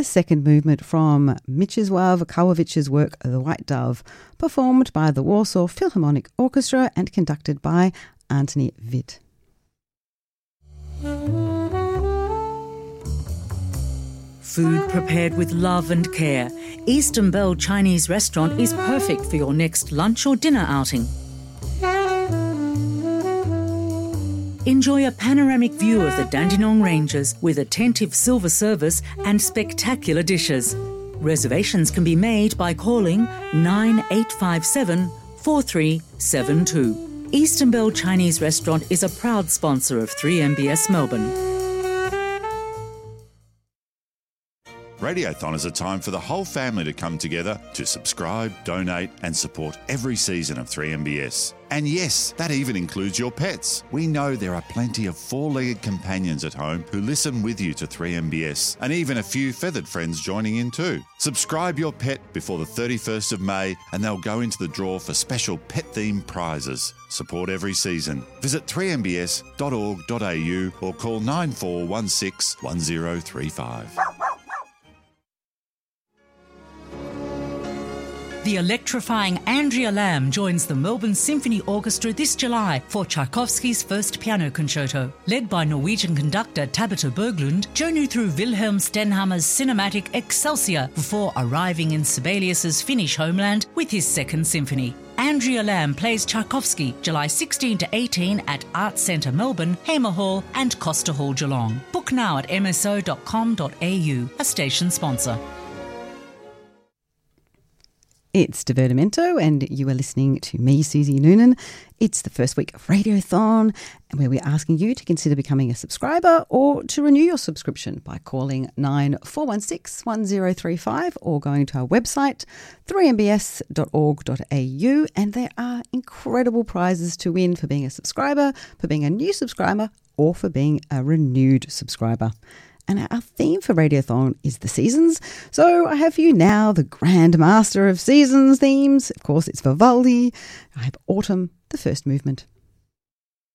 the second movement from Mieczysław Kałowicz's work The White Dove, performed by the Warsaw Philharmonic Orchestra and conducted by Antoni Witt. Food prepared with love and care, Eastern Bell Chinese Restaurant is perfect for your next lunch or dinner outing. Enjoy a panoramic view of the Dandenong Ranges with attentive silver service and spectacular dishes. Reservations can be made by calling 9857 4372. Eastern Bell Chinese Restaurant is a proud sponsor of 3MBS Melbourne. Radiothon is a time for the whole family to come together to subscribe, donate and support every season of 3MBS. And yes, that even includes your pets. We know there are plenty of four-legged companions at home who listen with you to 3MBS, and even a few feathered friends joining in too. Subscribe your pet before the 31st of May and they'll go into the draw for special pet-themed prizes. Support every season. Visit 3mbs.org.au or call 9416 1035. The electrifying Andrea Lamb joins the Melbourne Symphony Orchestra this July for Tchaikovsky's first piano concerto. Led by Norwegian conductor Tabita Berglund, journey through Wilhelm Stenhammer's cinematic Excelsior before arriving in Sibelius's Finnish homeland with his second symphony. Andrea Lamb plays Tchaikovsky July 16 to 18 at Arts Centre Melbourne, Hamer Hall and Costa Hall Geelong. Book now at mso.com.au, a station sponsor. It's Divertimento and you are listening to me, Susie Noonan. It's the first week of Radiothon where we're asking you to consider becoming a subscriber or to renew your subscription by calling 9416 1035 or going to our website 3mbs.org.au, and there are incredible prizes to win for being a subscriber, for being a new subscriber or for being a renewed subscriber. And our theme for Radiothon is the seasons. So I have for you now the grand master of seasons themes. Of course, it's Vivaldi. I have autumn, the first movement.